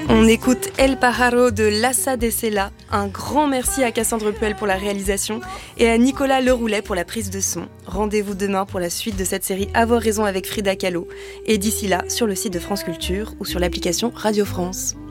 On écoute El Pájaro de Lassa de Sela. Un grand merci à Cassandre Puel pour la réalisation et à Nicolas Leroulet pour la prise de son. Rendez-vous demain pour la suite de cette série Avoir raison avec Frida Kahlo. Et d'ici là, sur le site de France Culture ou sur l'application Radio France.